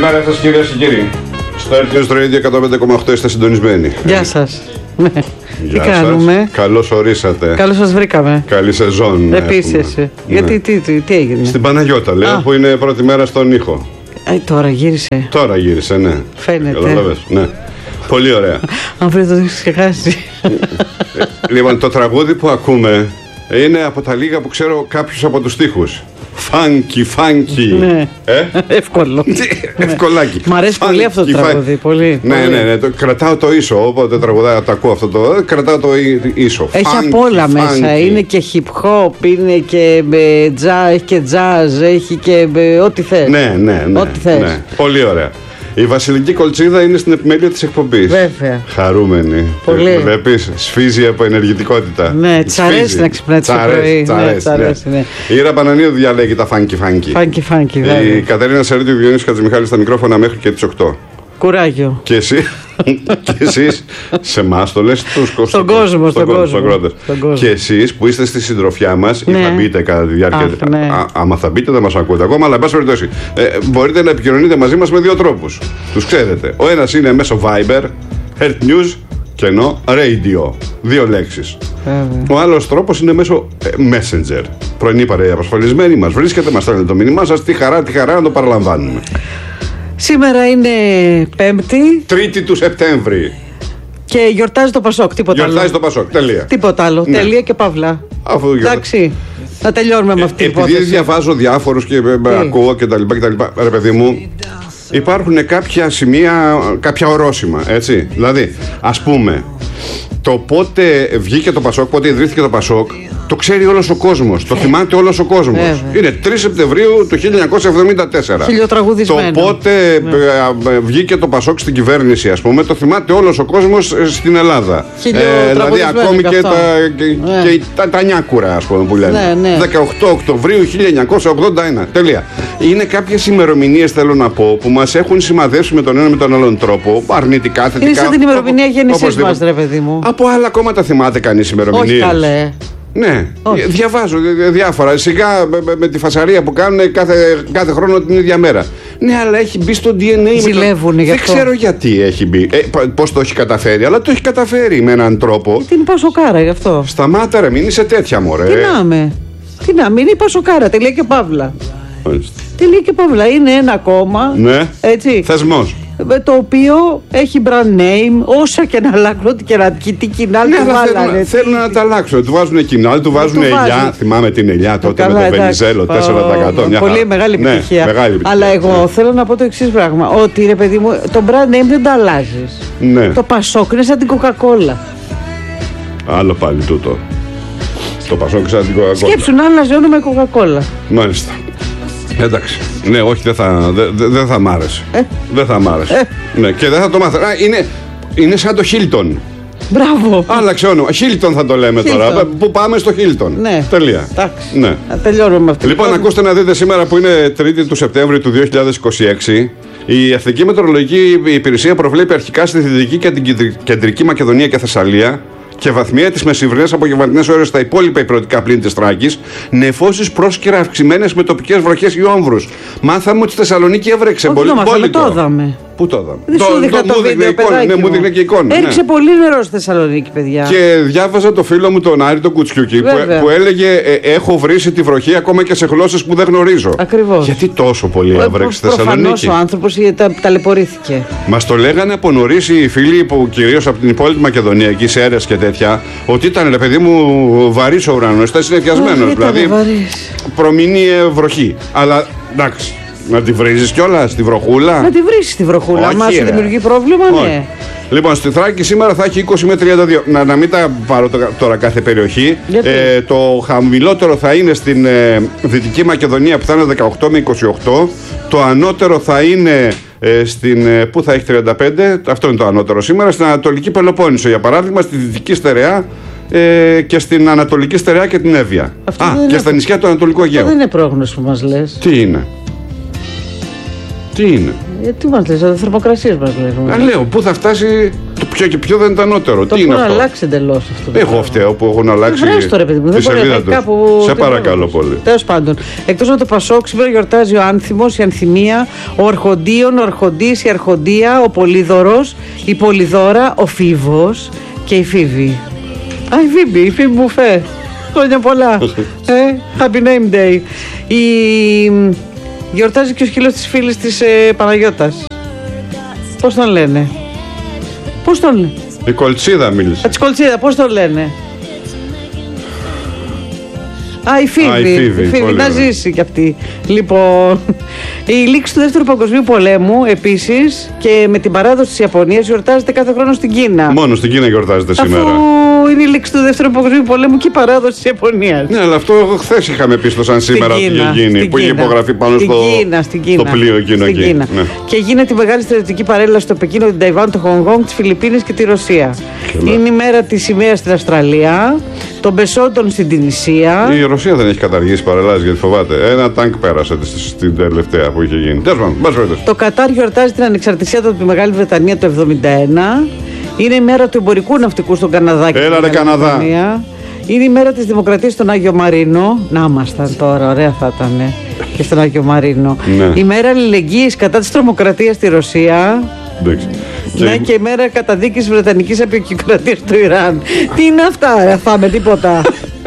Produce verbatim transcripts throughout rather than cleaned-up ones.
Καλημέρα σας κυρίες και κύριοι. Στο Earth News Radio εκατόν πέντε κόμμα οκτώ είστε συντονισμένοι. Γεια σας. Ναι. Γεια τι κάνουμε. Καλώς ορίσατε. Καλώς σας βρήκαμε. Καλή σεζόν. Επίσης. Ναι. Γιατί τι, τι, τι έγινε. Στην Παναγιώτα λέω, Α. που είναι πρώτη μέρα στον ήχο. Ε, τώρα γύρισε. Τώρα γύρισε, ναι. Φαίνεται. Καταλαβες, ναι. Πολύ ωραία. Αν πρέπει να το έχεις ξεχάσει. Λοιπόν, το τραγούδι που ακούμε είναι από τα λίγα που ξέρω κάποιους από τους στίχους. Φάνκι, φάνκι. Ναι. Ε? Εύκολο. Ευκολάκι. Μ' αρέσει Φάνκι, πολύ αυτό το τραγούδι. Πολύ, ναι, πολύ. ναι, ναι. Το, κρατάω το ίσο. Όποτε τραγουδάω, το ακούω αυτό το. Κρατάω το ίσο. Έχει φάνκι, απ' όλα φάνκι. μέσα. Είναι και hip hop, είναι και ε, jazz, έχει και jazz, έχει και ε, ό,τι θες. Ναι, ναι, ναι. Ό,τι θες. Ναι. Πολύ ωραία. Η Βασιλική Κολτσίδα είναι στην επιμέλεια της εκπομπής. Βέβαια. Χαρούμενη. Πολύ. Βλέπεις, σφίζει από ενεργητικότητα. Ναι, της αρέσει να ξυπνάει το πρωί. Της αρέσει, ναι, αρέσει, ναι. Η Ήρα Πανανίου διαλέγει τα φάνκι φάνκι. Φάνκι φάνκι, βέβαια. Η Κατερίνα Σερίδη, ο Διονύσης Χατζημιχάλης στα μικρόφωνα μέχρι και τις οκτώ. Κουράγιο. Και εσύ, και εσείς, σε εμάς το λες στους κόσμους. Στον κόσμο, στον κόσμο. Και εσείς που είστε στη συντροφιά μας, ή Ναι. θα μπείτε κατά τη διάρκεια. Αχ, ναι. Α, άμα θα μπείτε, δεν μας ακούτε ακόμα, αλλά εν πάση περιπτώσει, ε, μπορείτε να επικοινωνείτε μαζί μας με δύο τρόπους. Τους ξέρετε. Ο ένας είναι μέσω Viber, Earth News και ενώ Radio. Δύο λέξεις. Βέβαια. Ο άλλος τρόπος είναι μέσω ε, Messenger. Πρωινή παρέα απασφαλισμένη, μας βρίσκεται, μας στέλνετε το μήνυμά σας. Τι χαρά, τι χαρά να το παραλαμβάνουμε. Σήμερα είναι Πέμπτη. Τρίτη του Σεπτέμβρη. Και γιορτάζει το Πασόκ. Τίποτα Γιορτάζει άλλο. το Πασόκ. Τελεία. Τίποτα άλλο. Ναι. Τελεία και παύλα. Αφού Εντάξει. Να τελειώνουμε με αυτή την Επειδή υπόθεση. διαβάζω διάφορους και ε, ακούω και τα λοιπά και τα λοιπά, ρε παιδί μου, υπάρχουν κάποια σημεία, κάποια ορόσημα, έτσι. Δηλαδή, ας πούμε, το πότε βγήκε το Πασόκ, πότε ιδρύθηκε το Πασόκ, το ξέρει όλος ο κόσμος, το θυμάται όλος ο κόσμος. Βέβαια. Είναι τρεις Σεπτεμβρίου του χίλια εννιακόσια εβδομήντα τέσσερα. Χιλιοτραγουδισμένο. Το πότε ναι. ε, βγήκε το Πασόκ στην κυβέρνηση, ας πούμε, το θυμάται όλος ο κόσμος ε, στην Ελλάδα. Ε, δηλαδή, ακόμη και, τα, και, ναι. και τα, τα νιάκουρα, ας πούμε, που λένε. Ναι, ναι. δεκαοκτώ Οκτωβρίου χίλια εννιακόσια ογδόντα ένα. Τελεία. Είναι κάποιες ημερομηνίες, θέλω να πω, που μας έχουν σημαδεύσει με τον ένα με τον άλλον τρόπο, αρνητικά, θετικά. Είναι σαν την ημερομηνία γέννησής μας, ρε παιδί μου. Από άλλα κόμματα θυμάται κανείς ημερομηνίες. Όχι καλέ. Ναι, Όχι. διαβάζω διάφορα. Σιγά με, με, με τη φασαρία που κάνουν κάθε, κάθε χρόνο την ίδια μέρα. Ναι, αλλά έχει μπει στο ντι εν έι. Ζηλεύουνε γι' Δεν αυτό. ξέρω γιατί έχει μπει. Ε, πώς το έχει καταφέρει, αλλά το έχει καταφέρει με έναν τρόπο. Τι είναι Πασοκάρα γι' αυτό. Σταμάτα ρε, μην είσαι τέτοια μωρέ. Τι να είμαι. Τι να μην είναι Πασοκάρα. Τελεία και παύλα. Μάλιστα. Τελεία και παύλα. Είναι ένα κόμμα. Ναι, Έτσι. θεσμός. Το οποίο έχει brand name, όσα και να αλλάξουν, ό,τι και να τι κοινά Ναι, του αλλά βάλανε. θέλουν, θέλουν να τα αλλάξουν. Του βάζουν κοινά, του βάζουν του ελιά. βάζουν. Θυμάμαι την ελιά τότε Καλά, με τον εντάξει. Βενιζέλο, τέσσερα τοις εκατό. Μια Πολύ χαρά. μεγάλη Ναι, επιτυχία. μεγάλη επιτυχία. Αλλά εγώ Ναι. θέλω να πω το εξή πράγμα. Ότι ρε παιδί μου, το brand name δεν το αλλάζει. Ναι. Το Πασόκ είναι σαν την Coca-Cola. Άλλο πάλι τούτο. Το Πασόκ σαν την Coca-Cola. Σκέψου να άλλαζε όνομα Coca-Cola. Μάλιστα. Εντάξει. Ναι, όχι, δεν θα, δε, δε, δεν θα μ' άρεσε. Ε. Δεν θα μ' άρεσε. Ε. Ναι, και δεν θα το μάθω. Α, είναι, είναι σαν το Χίλτον. Μπράβο. Άλλαξε όνομα. Χίλτον θα το λέμε Hilton. τώρα. Που πάμε στο Χίλτον. Ναι. Τελεία. Εντάξει. Ναι. Να τελειώνουμε με αυτό. Λοιπόν, ακούστε να δείτε σήμερα που είναι τρίτη του Σεπτέμβρη του δύο χιλιάδες είκοσι έξι. Η Εθνική Μετεωρολογική Υπηρεσία προβλέπει αρχικά στη Δυτική και την Κεντρική Μακεδονία και Θεσσαλία και βαθμία τις μεσημβρινές απογευματινές ώρες στα υπόλοιπα υπηρετικά πλήν της Θράκης, νεφώσεις πρόσκαιρα αυξημένες με τοπικές βροχές ή όμβρους. Μάθαμε ότι στη Θεσσαλονίκη έβρεξε Όχι πολύ. το μάθαμε, πολύ το τώρα. είδαμε. Πού το είδαμε? Δεν σου δείχνα το, μου βίντεο, εικόνα, παιδάκι ναι, μου μου. δείχνε και εικόνα. Έριξε Ναι. πολύ νερό στη Θεσσαλονίκη, παιδιά. Και διάβαζα το φίλο μου τον Άρη τον Κουτσιούκη που, Βέβαια. που έλεγε ε, έχω βρήσει τη βροχή ακόμα και σε γλώσσες που δεν γνωρίζω. Ακριβώς. Γιατί τόσο πολύ έβρεξε στη Προφανώς Θεσσαλονίκη? ο άνθρωπος τα, ταλαιπωρήθηκε. Μας το λέγανε από νωρίς οι φίλοι που κυρίως από την υπόλοιπη Μακεδονία, εκεί σε αίρες και τέτοια, ότι ήταν ρε παιδί μου βαρύς ο ουρανός, ήταν συνεφιασμένος. Όχι, Δηλαδή ήτανε βαρύς. προμηνύε βροχή. Αλλά εντάξει, να τη βρίζεις κιόλας, στη βροχούλα. Να τη βρεις τη βροχούλα. Όχι, Μα σου ρε. δημιουργεί πρόβλημα, Όχι. ναι. Λοιπόν, στη Θράκη σήμερα θα έχει είκοσι με τριάντα δύο. Να, να μην τα πάρω το- τώρα κάθε περιοχή. Γιατί? Ε, το χαμηλότερο θα είναι στην ε, Δυτική Μακεδονία που θα είναι δεκαοκτώ με είκοσι οκτώ. Το ανώτερο θα είναι ε, στην. Ε, πού θα έχει τριάντα πέντε. Αυτό είναι το ανώτερο σήμερα. Στην Ανατολική Πελοπόννησο, για παράδειγμα, στη Δυτική Στερεά ε, και στην Ανατολική Στερεά και την Εύβοια. Αυτό Α, δεν και είναι- στα νησιά του Ανατολικού Αυτό Αιγαίου. δεν είναι πρόγνωση που μας λες. Τι είναι? Τι είναι? Ε, τι μας λες, ο θερμοκρασίες μας λες. Α, λέω, πού θα φτάσει το Ποιο και ποιο δεν ήταν ανώτερο. Το Τι είναι αυτό. Έχουν αλλάξει εντελώς αυτό. Εγώ φταίω που έχουν αλλάξει τη σελίδα τους. Σε παρακαλώ πολύ. Τέλος πάντων, εκτός από το Πασόκ, σήμερα γιορτάζει ο Άνθιμος, η Ανθιμία, ο Αρχοντίων, ο Αρχοντής, η Αρχοντία, ο Πολύδωρος, η Πολυδώρα, ο Φίβος και η Φίβη. Α, η Φίβη, η Φίβη Μπουφέ. Χρόνια πολλά. ε, happy name day. Η... Γιορτάζει και ο σκύλος της φίλης της ε, Παναγιώτας. Πώς τον λένε. Πώς τον λένε. Η Κολτσίδα μίλησε. Α, της Κολτσίδα, πώς τον λένε. Α, η Φίβη. Α, η Φίβη, η Φίβη να ζήσει κι αυτή. Λοιπόν, η λήξη του Δεύτερου Παγκοσμίου Πολέμου επίσης και με την παράδοση της Ιαπωνίας γιορτάζεται κάθε χρόνο στην Κίνα. Μόνο στην Κίνα γιορτάζεται σήμερα. Αφού είναι η λήξη του Δεύτερου Παγκοσμίου Πολέμου και η παράδοση της Ιαπωνίας. Ναι, αλλά αυτό χθες είχαμε πει στο σαν σήμερα ότι είχε γίνει. Που είχε υπογραφεί πάνω στο, Κίνα, στην Κίνα, στο πλοίο εκείνο στην εκεί. Κίνα. Ναι. Και γίνεται η μεγάλη στρατιωτική παρέλαση στο Πεκίνο, την Ταϊβάν, το Χονγκ Κονγκ, τις Φιλιππίνες και τη Ρωσία. Καλά. Είναι η μέρα της σημαίας στην Αυστραλία, των Μπεσόντων στην Τινησία. Η Ρωσία δεν έχει καταργήσει παρελάσεις γιατί φοβάται. Ένα τάγκ πέρασε στην τελευταία που είχε γίνει. Το Κατάρ γιορτάζει την ανεξαρτησία του από τη Μεγάλη Βρετανία το εβδομήντα ένα. Είναι η μέρα του εμπορικού ναυτικού στον Καναδά και Έλα, ρε, Καναδά. Είναι η μέρα της Δημοκρατίας στον Άγιο Μαρίνο. Να ήμασταν τώρα, ωραία θα ήταν. Και στον Άγιο Μαρίνο. Ναι. Η μέρα αλληλεγγύης κατά της τρομοκρατίας στη Ρωσία. Εντάξει. Ναι, και... και η μέρα καταδίκης Βρετανικής απεικιοκρατίας στο Ιράν. Τι είναι αυτά, θα με τίποτα.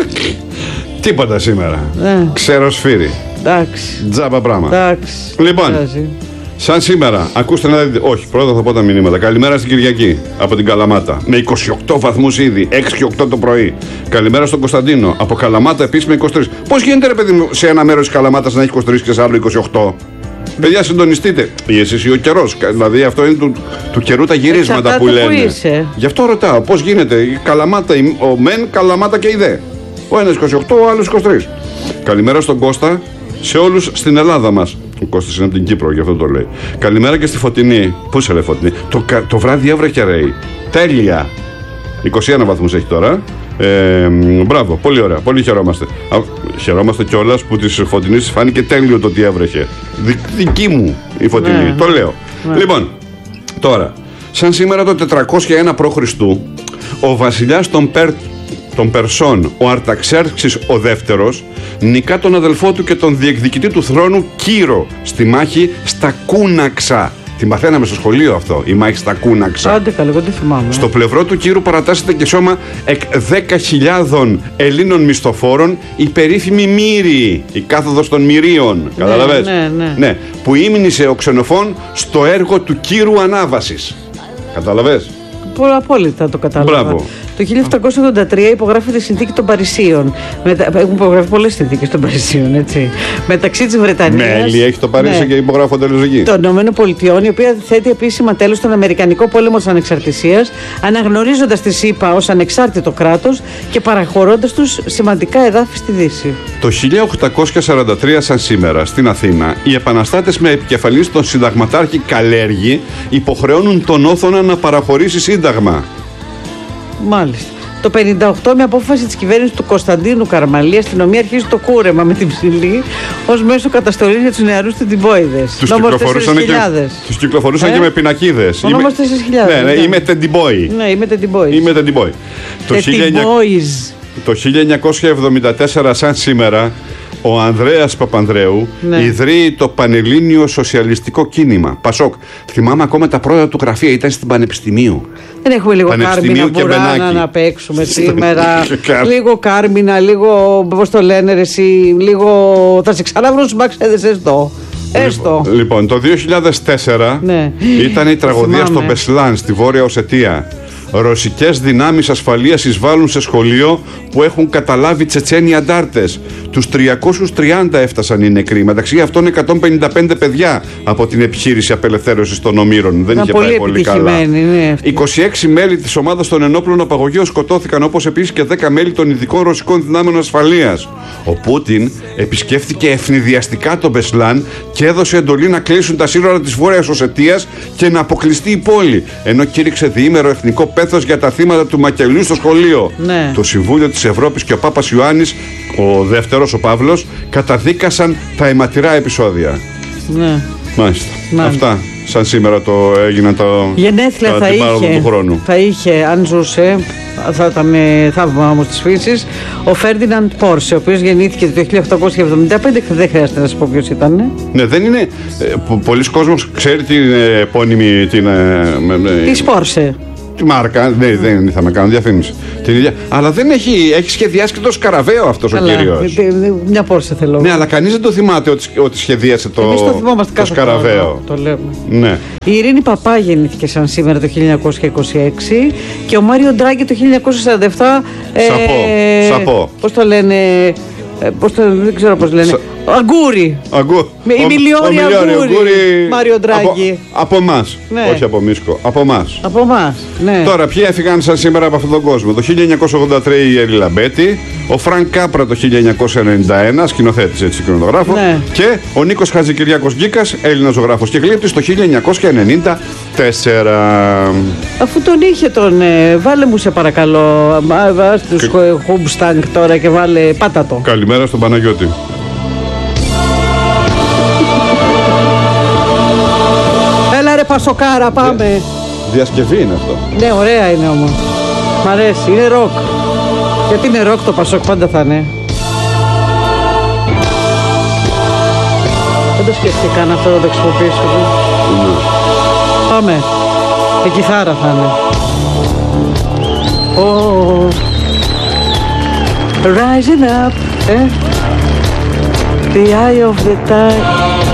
Τίποτα σήμερα. Ναι. Ξέρω σφύρι. Εντάξει. Τζάμπα πράγμα. Εντάξει. Λοιπόν, Άζει. σαν σήμερα, ακούστε να δείτε. Όχι, πρώτα θα πω τα μηνύματα. Καλημέρα στην Κυριακή από την Καλαμάτα. Με είκοσι οκτώ βαθμούς ήδη, έξι και οκτώ το πρωί. Καλημέρα στον Κωνσταντίνο. Από Καλαμάτα επίσης με είκοσι τρεις. Πώς γίνεται, ρε παιδί μου, σε ένα μέρος της Καλαμάτας να έχει είκοσι τρεις και σε άλλο είκοσι οκτώ. Παιδιά, συντονιστείτε. Ή εσείς ή ο καιρός. Δηλαδή, αυτό είναι του, του καιρού τα γυρίσματα που λένε. Που Γι' αυτό ρωτάω, πώς γίνεται. Η Καλαμάτα, η, ο μεν, Καλαμάτα και η δε. Ο ένας είκοσι οκτώ, ο άλλος είκοσι τρεις. Καλημέρα στον Κώστα, σε όλους στην Ελλάδα μας. Ο Κώστας είναι από την Κύπρο, γι' αυτό το λέει. Καλημέρα και στη Φωτεινή. Πού σε λέει Φωτεινή. Το, το βράδυ έβρεχε, ρέι. Τέλεια. είκοσι ένα βαθμούς έχει τώρα. Ε, μπράβο, πολύ ωραία, πολύ χαιρόμαστε. Α, χαιρόμαστε κιόλας που της Φωτεινής φάνηκε τέλειο το ότι έβρεχε. Δι, δική μου η Φωτεινή, ναι, το λέω. Ναι. Λοιπόν, τώρα, σαν σήμερα το τετρακόσια ένα προ Χριστού, ο βασιλιάς των, Περ, των Περσών, ο Αρταξέρξης ο δεύτερος, νικά τον αδελφό του και τον διεκδικητή του θρόνου Κύρο στη μάχη στα Κούναξα. Την παθαίναμε στο σχολείο αυτό, η μάχη στα Κούναξα. Άντε καλέ, εγώ δεν θυμάμαι. Στο πλευρό του Κύρου παρατάσσεται και σώμα εκ δέκα χιλιάδων Ελλήνων μισθοφόρων η περίφημη Μύριη, η κάθοδος των Μυρίων. Ναι, καταλαβες. Ναι, ναι. Ναι, που ήμνησε ο Ξενοφών στο έργο του Κύρου Ανάβασης. Καταλαβες. Πολλά απόλυτα το κατάλαβα. Μπράβο. Το χίλια οκτακόσια ογδόντα τρία υπογράφεται η συνθήκη των Παρισίων. Μετα... Έχουν υπογραφεί πολλές συνθήκες των Παρισίων, έτσι. Μεταξύ της Βρετανίας. Μέλη έχει το Παρίσι, ναι, και υπογράφονται όλες εκεί. Των ΗΠΑ, η οποία θέτει επίσημα τέλος στον Αμερικανικό πόλεμο της Ανεξαρτησίας, αναγνωρίζοντας τη ΣΥΠΑ ως ανεξάρτητο κράτος και παραχωρώντας τους σημαντικά εδάφη στη Δύση. Το χίλια οκτακόσια σαράντα τρία, σαν σήμερα, στην Αθήνα, οι επαναστάτες με επικεφαλής τον συνταγματάρχη Καλέργη υποχρεώνουν τον Όθωνα να παραχωρήσει σύνταγμα. Μάλιστα. Το πενήντα οκτώ, με απόφαση της κυβέρνησης του Κωνσταντίνου Καρμαλή, η αστυνομία αρχίζει το κούρεμα με την ψηλή ως μέσο καταστολής για τους νεαρούς τεντιμπόιδες. Τους κυκλοφορούσαν, και, τους κυκλοφορούσαν ε? και με πινακίδες. Ο νόμος τέσσερις χιλιάδες. Ναι, ναι, είμαι τεντιμπόι. Ναι, είμαι τεντιμπόι. Είμαι τεντιμπόι. Το χίλια εννιακόσια εβδομήντα τέσσερα, σαν σήμερα, ο Ανδρέας Παπανδρέου, ναι, ιδρύει το Πανελλήνιο Σοσιαλιστικό Κίνημα, Πασόκ. Θυμάμαι ακόμα τα πρώτα του γραφεία, ήταν στην Πανεπιστημίου. Δεν έχουμε λίγο Κάρμινα Μπουράνα να παίξουμε σήμερα. Λίγο Κάρμινα, λίγο, πώς το λένε ρε εσύ, λίγο θα σε ξαναβρω στους Μαξέδες έστω. Έστω. Λοιπόν, το δύο χιλιάδες τέσσερα, ναι, ήταν η τραγωδία στο Μπεσλάν, στη Βόρεια Οσετία. Ρωσικές δυνάμεις ασφαλείας εισβάλλουν σε σχολείο που έχουν καταλάβει Τσετσένοι αντάρτες. Τους τριακόσιους τριάντα έφτασαν οι νεκροί. Μεταξύ αυτών εκατόν πενήντα πέντε παιδιά από την επιχείρηση απελευθέρωσης των Ομήρων. Δεν είχε πάει πολύ καλά. Ναι, είκοσι έξι μέλη της ομάδας των ενόπλων απαγωγείων σκοτώθηκαν, όπως επίσης και δέκα μέλη των ειδικών ρωσικών δυνάμεων ασφαλείας. Ο Πούτιν επισκέφθηκε ευνηδιαστικά τον Μπεσλάν και έδωσε εντολή να κλείσουν τα σύνορα της Βόρειας Οσετίας και να αποκλειστεί η πόλη. Ενώ κήρυξε διήμερο εθνικό πέθος για τα θύματα του μακελιού στο σχολείο. Ναι. Το Συμβούλιο της Ευρώπης και ο Πάπας Ιωάννης, ο δεύτερος, ο Παύλος, καταδίκασαν τα αιματηρά επεισόδια. Ναι. Μάλιστα. Μάλιστα. Αυτά. σαν σήμερα το έγιναν τα. Γενέθλια θα είχε, του χρόνου. θα είχε, αν ζούσε, θα ήταν θαύμα όμως της φύσης, ο Φέρντιναντ Πόρσε, ο οποίος γεννήθηκε το χίλια οκτακόσια εβδομήντα πέντε, δεν χρειάζεται να σας πω ποιος ήταν. Ναι, δεν είναι. Ε, πολλοί κόσμος ξέρει την επώνυμη. Την, ε, της Πόρσε. Τη μάρκα, ναι, δεν θα με κάνω διαφήμιση. Την ίδια. Αλλά δεν έχει, έχει σχεδιάσει και το σκαραβαίο αυτός ο κύριος. Μια Πόρσε θέλω. Ναι, αλλά κανείς δεν το θυμάται ότι, ότι σχεδίασε το, το, το σκαραβαίο. Το, το λέμε. Ναι. Η Ειρήνη Παπά γεννήθηκε σαν σήμερα το χίλια εννιακόσια είκοσι έξι και ο Μάριο Ντράγκη το χίλια εννιακόσια σαράντα επτά. Σαπό. Ε, Σαπό. Πώς το λένε. Ε, πώς το, δεν ξέρω πώς λένε. Σα... Αγκούρι. Αγκού... Η Μιλιόρη Αγκούρι. Μάριο Ντράγκη. Από, από εμάς. Ναι. Όχι από Μίσκο. Από εμάς. Από εμάς. Ναι. Τώρα, ποιοι έφυγαν σαν σήμερα από αυτόν τον κόσμο. Το χίλια εννιακόσια ογδόντα τρία η Έλλη Λαμπέτη. Ο Φρανκ Κάπρα το χίλια εννιακόσια ενενήντα ένα, σκηνοθέτης έτσι κινηματογράφο. Ναι. Και ο Νίκος Χατζικυριάκος Γκίκας, Έλληνας ζωγράφος και γλύπτης, το χίλια εννιακόσια ενενήντα τέσσερα. Αφού τον είχε τον. Ε, βάλε μου σε παρακαλώ. Βάζ τους και... Χουμπστάνκ τώρα και βάλε πάτατο. Καλημέρα στον Παναγιώτη. Έλα ρε Πασοκάρα, πάμε. Δια... Διασκευή είναι αυτό. Ναι, ωραία είναι όμως. Μ' αρέσει, είναι ροκ. Γιατί είναι ροκ το Πασόκ, πάντα θα είναι. Δεν το σκέφτηκα καν αυτό να το χρησιμοποιήσω. Mm. Πάμε. Η κιθάρα θα είναι. Oh. Rising up, eh? The eye of the tide.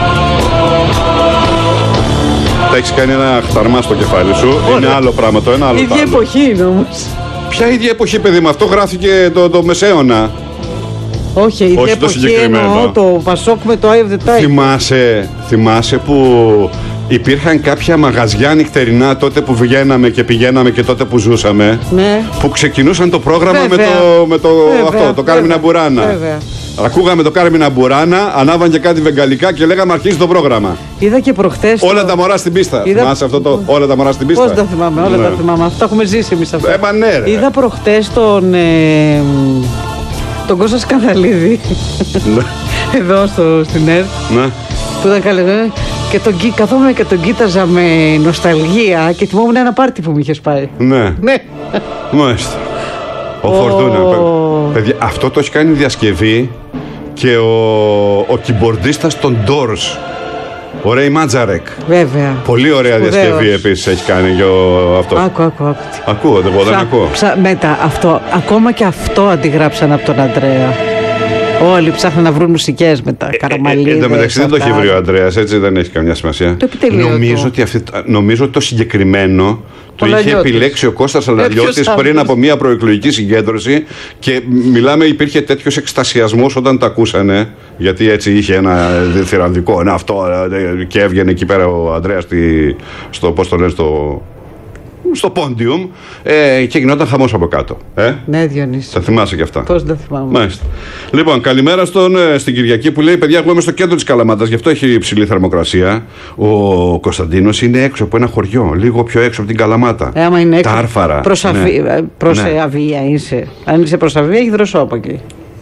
Τα έχεις κάνει ένα χταρμά στο κεφάλι σου. Ωραία. Είναι άλλο πράγμα το ένα, άλλο η το άλλο. ίδια εποχή είναι όμως. Ποια ίδια εποχή, παιδί μου, αυτό γράφτηκε το, το Μεσαίωνα. Όχι, η ίδια Όχι εποχή εννοώ το Πασόκ με το Eye of the Tide. Θυμάσαι, θυμάσαι που υπήρχαν κάποια μαγαζιά νυχτερινά τότε που βγαίναμε και πηγαίναμε και τότε που ζούσαμε. Ναι. Που ξεκινούσαν το πρόγραμμα βέβαια. με το, με το αυτό, το Κάρμινα Μπουράνα. Βέβαια. Ακούγαμε το Κάρμινα Μπουράνα, ανάβαν και κάτι βεγγαλικά και λέγαμε αρχίζει το πρόγραμμα. Είδα και προχτές. Όλα το... τα μωρά στην πίστα. Είδα... Θυμάσαι αυτό το όλα τα μωρά στην πίστα. Πώς τα θυμάμαι, όλα ναι. τα θυμάμαι. Αυτά έχουμε ζήσει εμείς αυτά. Ε, ναι, ρε. Είδα προχτές τον. Ε, τον Κώστα Σκανδαλίδη. Εδώ στο, στην ΕΡΤ. Ναι. Που ήταν καλεσμένο. Και τον, καθόμουν και τον κοίταζα με νοσταλγία και θυμόμουν ένα πάρτι που μου είχες πάει. Ναι. Ναι. Μάλιστα. Ο oh. Φορτούνα. Παιδιά, αυτό το έχει κάνει διασκευή και ο, ο κιμπορντίστας των Doors. Ο Ρέι Μάτζαρεκ. Βέβαια. Πολύ ωραία Σπουδαίος. διασκευή επίσης έχει κάνει και ο, αυτό. Άκου, άκου, άκου. Ακούω, δεν, δεν ακούω. Ψα, μετά αυτό, ακόμα και αυτό αντιγράψαν από τον Αντρέα. Όλοι ψάχνουν να βρουν μουσικές μετά. Ε, Καραμαλίδες. Εν τω μεταξύ δεν το έχει βρει ο Αντρέας, έτσι δεν έχει καμιά σημασία. Το επιτελείο νομίζω, ότι αυτή, νομίζω ότι το συγκεκριμένο το είχε επιλέξει ο Κώστας Αλαλιώτης πριν από μια προεκλογική συγκέντρωση και μιλάμε, υπήρχε τέτοιος εκστασιασμός όταν το ακούσανε. Γιατί έτσι είχε ένα διθυρανδικό, ένα αυτό, και έβγαινε εκεί πέρα ο Αντρέας στο, πώς το λένε, στο. στο Πόντιουμ ε, και γινόταν χαμός από κάτω. Ε? Ναι, Διονύση. Θα θυμάσαι και αυτά. Πώς δεν θυμάμαι. Μάλιστα. Λοιπόν, καλημέρα στον, στην Κυριακή που λέει: παιδιά, εγώ είμαι στο κέντρο της Καλαμάτας, γι' αυτό έχει υψηλή θερμοκρασία. Ο Κωνσταντίνος είναι έξω από ένα χωριό, λίγο πιο έξω από την Καλαμάτα. Ε, άμα είναι έξω. Τα Άρφαρα. Προς, αφή, ναι. προς ναι. Αβία είσαι. Αν είσαι προς Αβία, έχει δροσό από εκεί.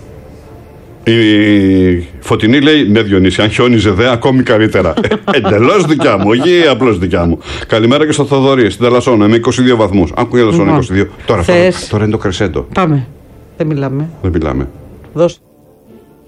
Η Φωτεινή λέει: ναι, Διονύση, αν χιόνιζε δε, ακόμη καλύτερα. Εντελώς δικιά μου, όχι απλώς δικιά μου. Καλημέρα και στο Θοδωρή, στην Τελασσόνα, με είκοσι δύο βαθμούς. Άκου η Τελασσόνα είκοσι δύο. Τώρα, τώρα, τώρα είναι το κρεσέντο. Πάμε. Δεν μιλάμε. Δεν μιλάμε. Δώστε.